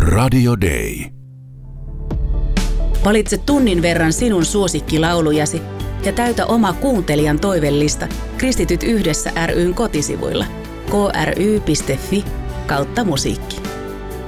Radio Day. Valitse tunnin verran sinun suosikkilaulujasi ja täytä oma kuuntelijan toivellista Kristityt yhdessä ry:n kotisivuilla kry.fi/musiikki.